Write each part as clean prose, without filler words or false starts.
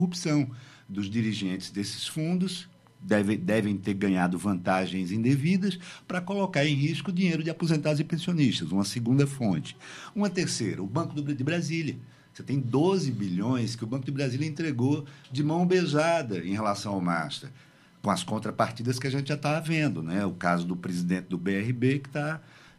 corrupção dos dirigentes desses fundos. Devem ter ganhado vantagens indevidas para colocar em risco o dinheiro de aposentados e pensionistas, uma segunda fonte. Uma terceira, o Banco de Brasília. Você tem 12 bilhões que o Banco de Brasília entregou de mão beijada em relação ao Master, com as contrapartidas que a gente já está vendo, né? O caso do presidente do BRB, que está...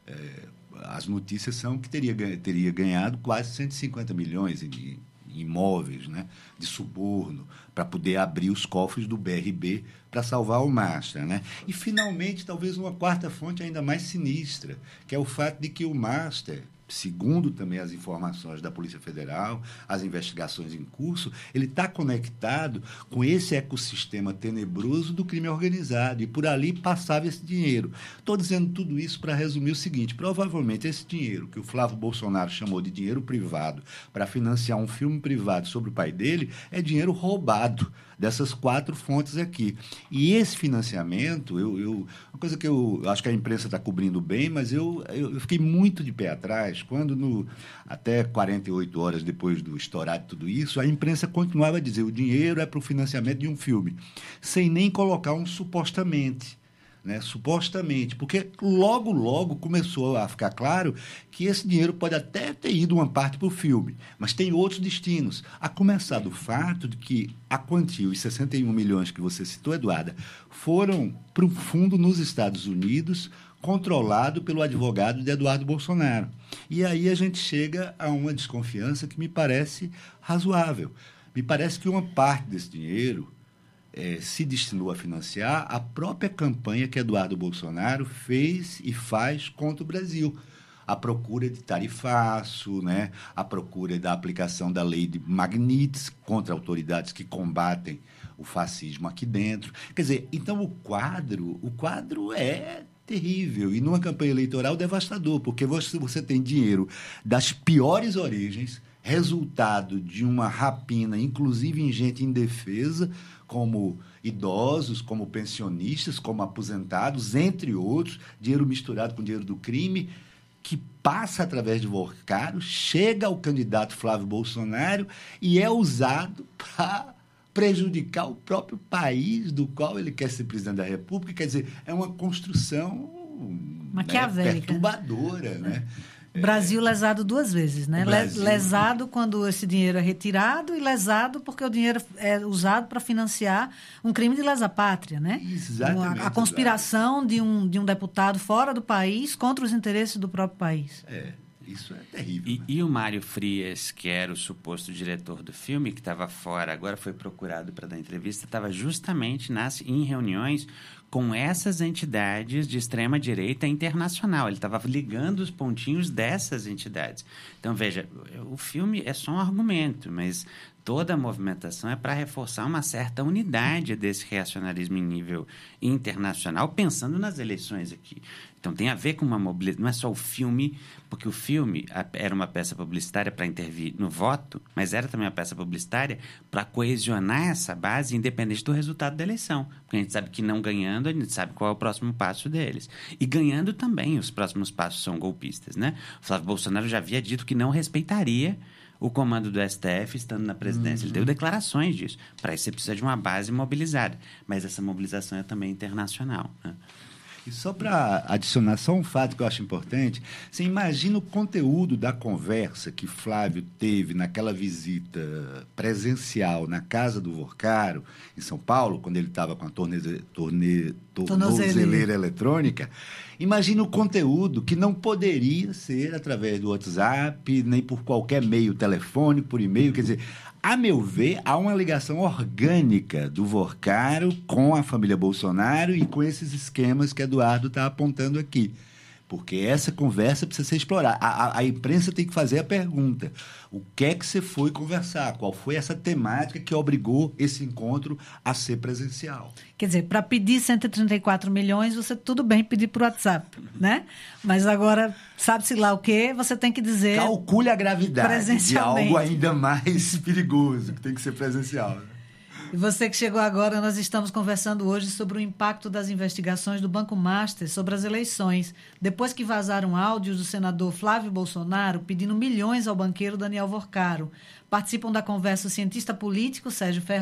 as notícias são que teria ganhado quase 150 milhões em imóveis, né, de suborno, para poder abrir os cofres do BRB para salvar o Master, né? E, finalmente, talvez uma quarta fonte ainda mais sinistra, que é o fato de que o Master, segundo também as informações da Polícia Federal, as investigações em curso, ele está conectado com esse ecossistema tenebroso do crime organizado, e por ali passava esse dinheiro. Estou dizendo tudo isso para resumir o seguinte: provavelmente esse dinheiro, que o Flávio Bolsonaro chamou de dinheiro privado, para financiar um filme privado sobre o pai dele, é dinheiro roubado dessas 4 fontes aqui. E esse financiamento, uma coisa que eu acho que a imprensa está cobrindo bem, mas eu fiquei muito de pé atrás, quando, até 48 horas depois do estourar de tudo isso, a imprensa continuava a dizer: o dinheiro é para o financiamento de um filme, sem nem colocar um supostamente. Né, supostamente, porque logo começou a ficar claro que esse dinheiro pode até ter ido uma parte para o filme, mas tem outros destinos, a começar do fato de que a quantia, os 61 milhões que você citou, Eduarda, foram para um fundo nos Estados Unidos, controlado pelo advogado de Eduardo Bolsonaro. E aí a gente chega a uma desconfiança que me parece razoável. Me parece que uma parte desse dinheiro se destinou a financiar a própria campanha que Eduardo Bolsonaro fez e faz contra o Brasil. A procura de tarifaço, né? A procura da aplicação da lei de Magnitsky contra autoridades que combatem o fascismo aqui dentro. Quer dizer, então o quadro é terrível, e numa campanha eleitoral devastador, porque você tem dinheiro das piores origens, resultado de uma rapina, inclusive em gente indefesa, como idosos, como pensionistas, como aposentados, entre outros, dinheiro misturado com dinheiro do crime, que passa através de Vorcaro, chega ao candidato Flávio Bolsonaro e é usado para prejudicar o próprio país do qual ele quer ser presidente da República. Quer dizer, é uma construção maquiavélica, perturbadora, né? Brasil lesado 2 vezes, né? Lesado quando esse dinheiro é retirado, e lesado porque o dinheiro é usado para financiar um crime de lesa-pátria, né? Exatamente. A conspiração de um deputado fora do país contra os interesses do próprio país. Isso é terrível. E o Mário Frias, que era o suposto diretor do filme, que estava fora, agora foi procurado para dar entrevista, estava justamente em reuniões com essas entidades de extrema-direita internacional. Ele estava ligando os pontinhos dessas entidades. Então, veja, o filme é só um argumento, mas toda a movimentação é para reforçar uma certa unidade desse reacionarismo em nível internacional, pensando nas eleições aqui. Então, tem a ver com uma mobilização, não é só o filme, porque o filme era uma peça publicitária para intervir no voto, mas era também uma peça publicitária para coesionar essa base, independente do resultado da eleição. Porque a gente sabe que não ganhando, a gente sabe qual é o próximo passo deles. E ganhando também, os próximos passos são golpistas, né? O Flávio Bolsonaro já havia dito que não respeitaria o comando do STF estando na presidência. Ele deu declarações disso. Para isso, você precisa de uma base mobilizada. Mas essa mobilização é também internacional, né? E só para adicionar só um fato que eu acho importante, você imagina o conteúdo da conversa que Flávio teve naquela visita presencial na casa do Vorcaro, em São Paulo, quando ele estava com a tornozeleira eletrônica. Imagina o conteúdo que não poderia ser através do WhatsApp, nem por qualquer meio telefônico, por e-mail. Quer dizer, a meu ver, há uma ligação orgânica do Vorcaro com a família Bolsonaro e com esses esquemas que Eduardo está apontando aqui. Porque essa conversa precisa ser explorada. A imprensa tem que fazer a pergunta: o que é que você foi conversar? Qual foi essa temática que obrigou esse encontro a ser presencial? Quer dizer, para pedir 134 milhões, você tudo bem pedir por WhatsApp, né? Mas agora, sabe-se lá o quê, você tem que dizer... Calcule a gravidade de algo ainda mais perigoso, que tem que ser presencial, né? E você que chegou agora, nós estamos conversando hoje sobre o impacto das investigações do Banco Master sobre as eleições, depois que vazaram áudios do senador Flávio Bolsonaro pedindo milhões ao banqueiro Daniel Vorcaro. Participam da conversa o cientista político Sérgio Ferraz,